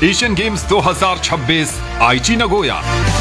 Asian games 2026 आईची Nagoya.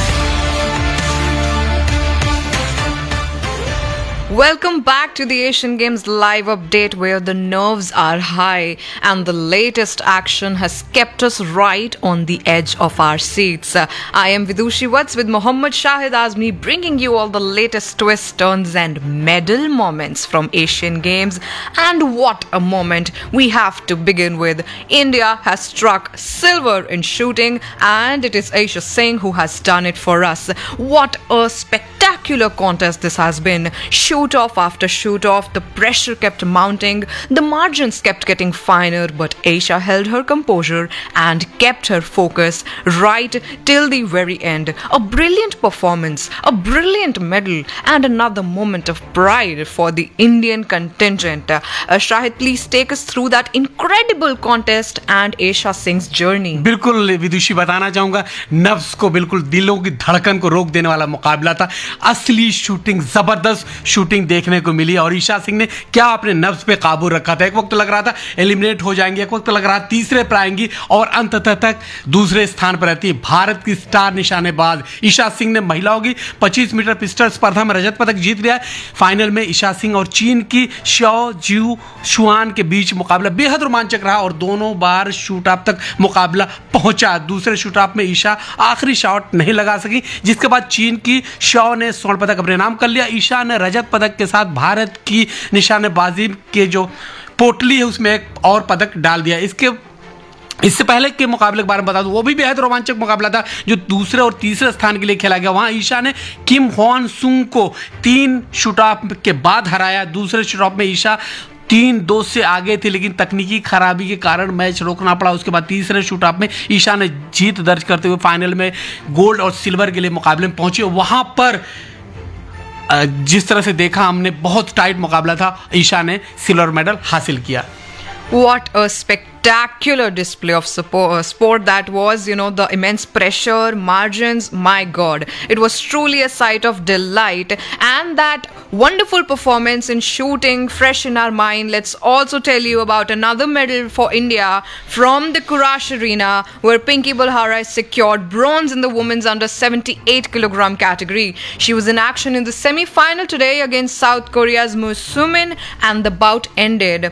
Welcome back to the Asian Games live update where the nerves are high and the latest action has kept us right on the edge of our seats. I am Vidushi Watts with Mohammad Shahid Azmi bringing you all the latest twists, turns and medal moments from Asian Games. And what a moment we have to begin with. India has struck silver in shooting and it is Aisha Singh who has done it for us. What a spectacular contest this has been. Shoot off after shoot off, the pressure kept mounting, the margins kept getting finer, but Aisha held her composure and kept her focus right till the very end. A brilliant performance, a brilliant medal, and another moment of pride for the Indian contingent. Shahid, please take us through that incredible contest and Aisha Singh's journey. बिल्कुल विदुषी बताना चाहूंगा, नफ्स को बिल्कुल दिलों की धड़कन को रोक देने वाला मुकाबला था। असली शूटिंग, जबरदस्त शूटिंग देखने को मिली और ईशा सिंह ने क्या अपने नफ्स पे काबू रखा था। एक वक्त लग रहा था एलिमिनेट हो जाएंगे, एक वक्त लग रहा तीसरे पर आएंगी और अंततः तक दूसरे स्थान पर रहती है। भारत की स्टार निशानेबाज ईशा सिंह ने महिलाओं की 25 मीटर पिस्टल स्पर्धा में रजत पदक जीत लिया है। फाइनल में ईशा सिंह और चीन की शो ज्यू शुआन के बीच मुकाबला बेहद रोमांचक रहा और दोनों बार शूट ऑफ तक मुकाबला पहुंचा। दूसरे शूट ऑफ में ईशा आखिरी शॉट नहीं लगा सकी, जिसके बाद चीन की शो ने स्वर्ण पदक अपने नाम कर लिया। ईशा ने रजत पदक के साथ भारत की निशानेबाजी के जो पोटली है उसमें एक और पदक डाल दिया। इससे पहले के मुकाबले के बारे में बता दूं, वो भी बेहद रोमांचक मुकाबला था जो दूसरे और तीसरे स्थान के लिए खेला गया। वहां ईशा ने किम हॉन सुंग को 3 शूट ऑफ के बाद हराया। दूसरे शूट ऑफ में ईशा 3-2 से आगे थी, लेकिन तकनीकी खराबी के कारण मैच रोकना पड़ा। उसके बाद तीसरे शूट ऑफ में ईशा ने जीत दर्ज करते हुए फाइनल में गोल्ड और सिल्वर के लिए मुकाबले में पहुंची। वहां पर जिस तरह से देखा हमने, बहुत टाइट मुकाबला था, ईशा ने सिल्वर मेडल हासिल किया। What a spectacular display of sport that was, the immense pressure, margins, my God. It was truly a sight of delight. And that wonderful performance in shooting, fresh in our mind. Let's also tell you about another medal for India from the Courage Arena, where Pinky Balhara secured bronze in the women's under 78 kilogram category. She was in action in the semi-final today against South Korea's Moo Sumin, and the bout ended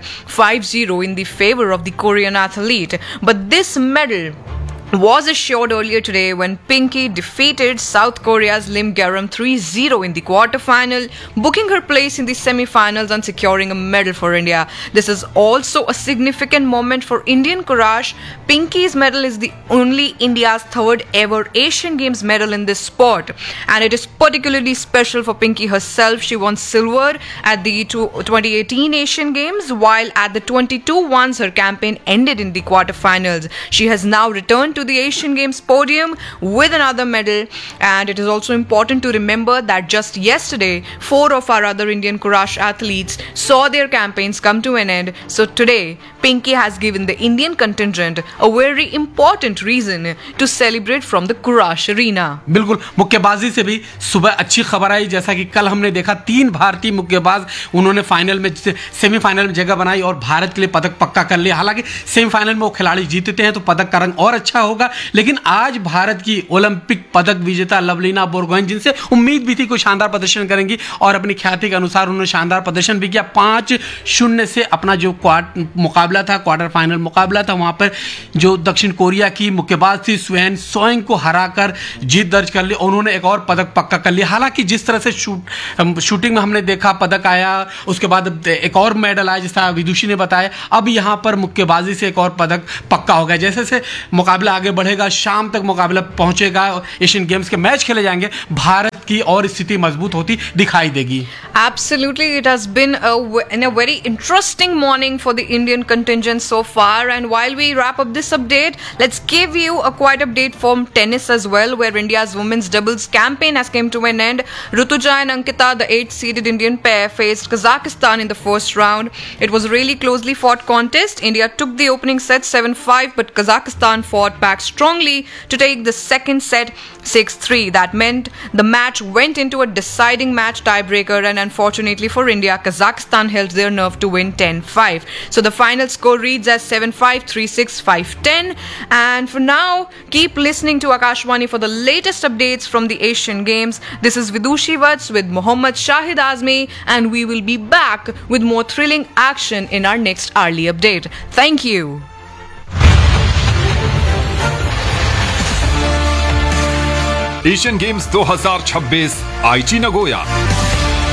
5-0 in the favor of the Korean athlete. But this medal was assured earlier today when Pinky defeated South Korea's Lim Garam 3-0 in the quarterfinal, booking her place in the semi-finals and securing a medal for India. This is also a significant moment for Indian courage. Pinky's medal is the only India's third ever Asian Games medal in this sport, and it is particularly special for Pinky herself. She won silver at the 2018 Asian Games, while at the 22 ones her campaign ended in the quarterfinals. She has now returned to the Asian Games podium with another medal, and it is also important to remember that just yesterday 4 of our other Indian courage athletes saw their campaigns come to an end. So today Pinky has given the Indian contingent a very important reason to celebrate from the courage arena. बिल्कुल, मुक्केबाजी से भी सुबह अच्छी खबर आई। जैसा कि कल हमने देखा 3 भारतीय मुक्केबाज उन्होंने फाइनल में, सेमीफाइनल में जगह बनाई और भारत के लिए पदक पक्का कर लिया। हालांकि सेमीफाइनल में वो खिलाड़ी जीतते हैं तो पदक का रंग और अच्छा होगा, लेकिन आज भारत की ओलंपिक पदक विजेता लवलीना बोरगोहेन, जिनसे उम्मीद भी थी कोई शानदार प्रदर्शन करेंगी और अपनी ख्याति के अनुसार उन्होंने शानदार प्रदर्शन भी किया। 5-0 से अपना जो मुकाबला था, क्वार्टर फाइनल मुकाबला था, वहां पर जो दक्षिण कोरिया की मुक्केबाज थी स्वेन सोइंग को हराकर जीत दर्ज कर ली। उन्होंने एक और पदक पक्का कर लिया। हालांकि जिस तरह से शूटिंग में हमने देखा पदक आया, उसके बाद एक और मेडल आया, जिस तरह विदुषी ने बताया, अब यहां पर मुक्केबाजी से एक और पदक पक्का हो गया। जैसे जैसे मुकाबला आगे बढ़ेगा, शाम तक मुकाबला पहुंचेगा, एशियन गेम्स के मैच खेले जाएंगे, भारत की और स्थिति मजबूत होती दिखाई देगी। Absolutely, it has been a very interesting morning for the Indian contingent so far. And while we wrap up this update, let's give you a quiet update from tennis as well, where India's women's doubles campaign has come to an end. Rutuja and Ankita, the 8th-seeded Indian pair, faced Kazakhstan in the first round. It was a really closely fought contest. India took the opening set 7-5, but Kazakhstan fought back strongly to take the second set 6-3. That meant the match went into a deciding match tiebreaker, and unfortunately for India, Kazakhstan held their nerve to win 10-5. So the final score reads as 7-5, 3-6, 5-10. And for now, keep listening to Akashwani for the latest updates from the Asian Games. This is Vidushi Vats with Mohammad Shahid Azmi, and we will be back with more thrilling action in our next hourly update. Thank you. Asian games 2026 आईची Nagoya.